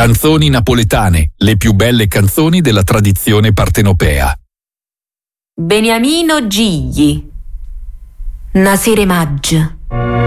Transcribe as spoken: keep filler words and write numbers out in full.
Canzoni napoletane, le più belle canzoni della tradizione partenopea. Beniamino Gigli. Nasere Maggio.